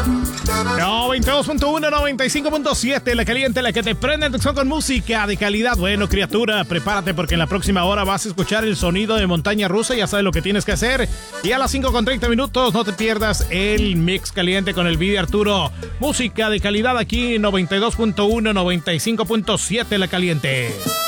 92.1, 95.7, la caliente, la que te prende en con música de calidad. Bueno, criatura, prepárate porque en la próxima hora vas a escuchar el sonido de montaña rusa. Ya sabes lo que tienes que hacer. Y a las 5:30 no te pierdas el mix caliente con el video Arturo. Música de calidad aquí, 92.1, 95.7, la caliente.